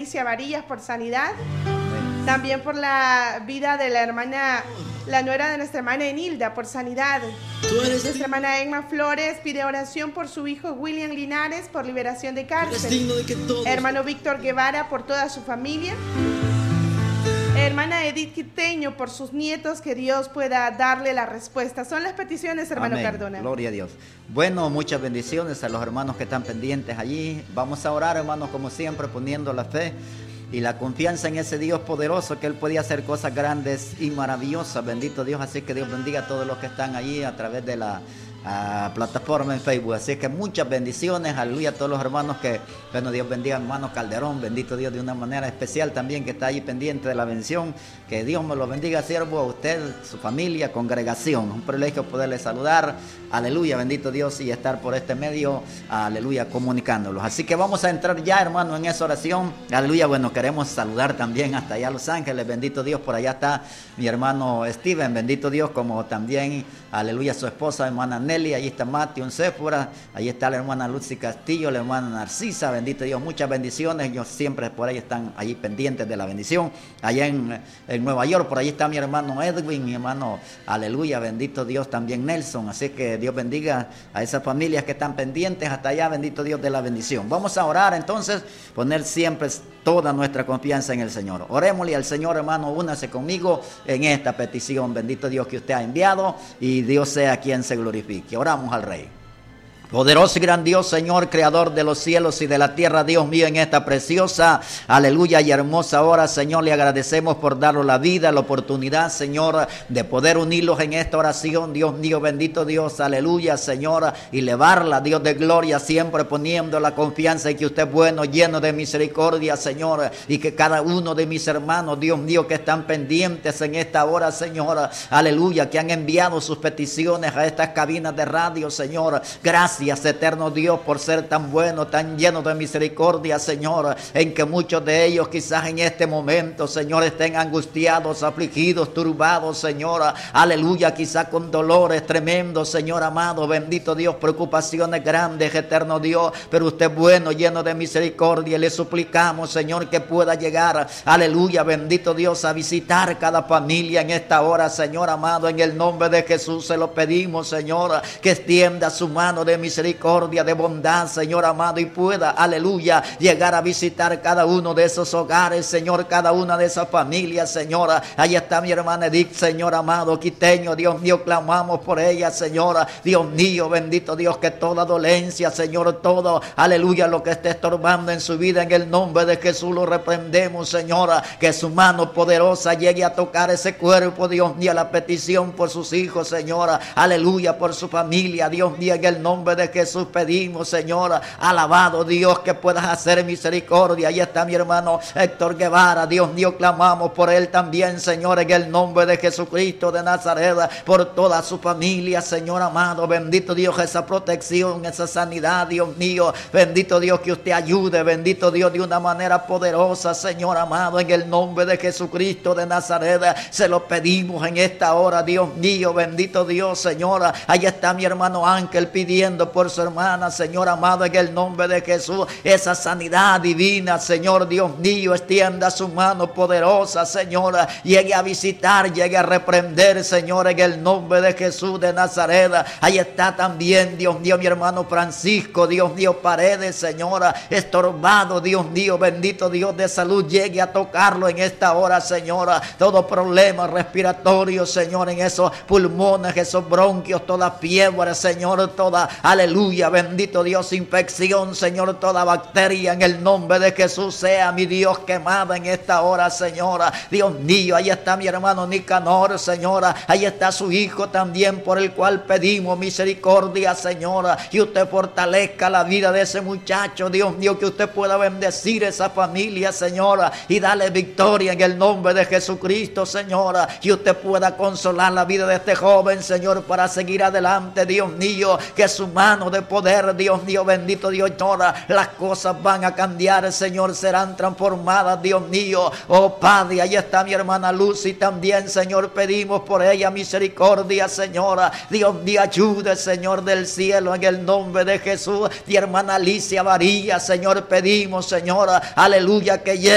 Alicia Varillas por sanidad. También por la vida de la hermana, la nuera de nuestra hermana Enilda por sanidad. Nuestra hermana Emma Flores pide oración por su hijo William Linares por liberación de cárcel. Hermano Víctor Guevara por toda su familia. Hermana Edith Quiteño por sus nietos, que Dios pueda darle la respuesta. Son las peticiones, hermano Amén. Cardona. Gloria a Dios. Bueno, muchas bendiciones a los hermanos que están pendientes allí. Vamos a orar, hermanos, como siempre, poniendo la fe y la confianza en ese Dios poderoso, que Él puede hacer cosas grandes y maravillosas. Bendito Dios. Así que Dios bendiga a todos los que están allí a través de la plataforma en Facebook. Así que muchas bendiciones, aleluya, a todos los hermanos que, bueno, Dios bendiga a hermano Calderón, bendito Dios, de una manera especial también, que está ahí pendiente de la bendición. Que Dios me lo bendiga, siervo, a usted, su familia, congregación. Un privilegio poderle saludar, aleluya, bendito Dios, y estar por este medio, aleluya, comunicándolos. Así que vamos a entrar ya, hermano, en esa oración, aleluya. Bueno, queremos saludar también hasta allá a Los Ángeles, bendito Dios, por allá está mi hermano Steven, bendito Dios, como también, aleluya, su esposa, hermana Nelly, ahí está Mati, un Séfora, ahí está la hermana Lucy Castillo, la hermana Narcisa, bendito Dios, muchas bendiciones. Ellos siempre por ahí están allí pendientes de la bendición. Allá en Nueva York, por ahí está mi hermano Edwin, mi hermano, aleluya, bendito Dios, también Nelson. Así que Dios bendiga a esas familias que están pendientes hasta allá, bendito Dios de la bendición. Vamos a orar entonces, poner siempre toda nuestra confianza en el Señor. Orémosle al Señor, hermano, únase conmigo en esta petición, bendito Dios, que usted ha enviado, y Dios sea quien se glorifique. Oramos al Rey. Poderoso y gran Dios, Señor, creador de los cielos y de la tierra, Dios mío, en esta preciosa, aleluya, y hermosa hora, Señor, le agradecemos por darnos la vida, la oportunidad, Señor, de poder unirlos en esta oración, Dios mío, bendito Dios, aleluya, Señor, y elevarla, Dios de gloria, siempre poniendo la confianza en que usted es bueno, lleno de misericordia, Señor, y que cada uno de mis hermanos, Dios mío, que están pendientes en esta hora, Señor, aleluya, que han enviado sus peticiones a estas cabinas de radio, Señor, gracias, eterno Dios, por ser tan bueno, tan lleno de misericordia, Señor, en que muchos de ellos quizás en este momento, Señor, estén angustiados, afligidos, turbados, Señor, aleluya, quizás con dolores tremendos, Señor amado, bendito Dios, preocupaciones grandes, eterno Dios, pero usted es bueno, lleno de misericordia, le suplicamos, Señor, que pueda llegar, aleluya, bendito Dios, a visitar cada familia en esta hora, Señor amado, en el nombre de Jesús se lo pedimos, Señor, que extienda su mano de misericordia, de bondad, Señor amado, y pueda, aleluya, llegar a visitar cada uno de esos hogares, Señor, cada una de esas familias, Señor. Ahí está mi hermana Edith, Señor amado, Quiteño, Dios mío, clamamos por ella, Señor, Dios mío, bendito Dios, que toda dolencia, Señor, todo, aleluya, lo que esté estorbando en su vida, en el nombre de Jesús lo reprendemos, Señor, que su mano poderosa llegue a tocar ese cuerpo, Dios mío, la petición por sus hijos, Señor, aleluya, por su familia, Dios mío, en el nombre de Jesús pedimos, Señor, alabado Dios, que puedas hacer misericordia. Ahí está mi hermano Héctor Guevara, Dios mío, clamamos por él también, Señor, en el nombre de Jesucristo de Nazaret, por toda su familia, Señor amado, bendito Dios, esa protección, esa sanidad, Dios mío, bendito Dios, que usted ayude, bendito Dios, de una manera poderosa, Señor amado, en el nombre de Jesucristo de Nazaret, se lo pedimos en esta hora, Dios mío, bendito Dios, Señor. Ahí está mi hermano Ángel pidiendo por su hermana, Señor amado, en el nombre de Jesús, esa sanidad divina, Señor, Dios mío, extienda su mano poderosa, Señor, llegue a visitar, llegue a reprender, Señor, en el nombre de Jesús de Nazaret. Ahí está también, Dios mío, mi hermano Francisco, Dios mío, Paredes, Señor, estorbado, Dios mío, bendito Dios de salud, llegue a tocarlo en esta hora, Señor, todo problema respiratorio, Señor, en esos pulmones, esos bronquios, toda fiebre, Señor, toda, aleluya, bendito Dios, infección, Señor, toda bacteria, en el nombre de Jesús, sea mi Dios quemada en esta hora, Señor, Dios mío. Ahí está mi hermano Nicanor, Señor, ahí está su hijo también, por el cual pedimos misericordia, Señor, y usted fortalezca la vida de ese muchacho, Dios mío, que usted pueda bendecir esa familia, Señor, y darle victoria en el nombre de Jesucristo, Señor, y usted pueda consolar la vida de este joven, Señor, para seguir adelante, Dios mío, que su mano de poder, Dios mío, bendito Dios, todas las cosas van a cambiar, Señor, serán transformadas, Dios mío. Oh Padre, ahí está mi hermana Lucy también, Señor, pedimos por ella misericordia, Señor, Dios mío, ayude, Señor del cielo, en el nombre de Jesús. Mi hermana Alicia Varillas, Señor, pedimos, Señor, aleluya, que llegue